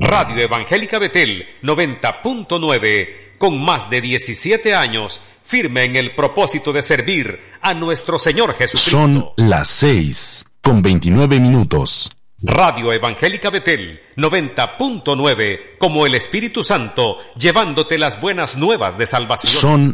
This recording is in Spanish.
Radio Evangélica Betel 90.9, con más de 17 años, firme en el propósito de servir a nuestro Señor Jesucristo. Son las 6:29. Radio Evangélica Betel 90.9, como el Espíritu Santo, llevándote las buenas nuevas de salvación. Son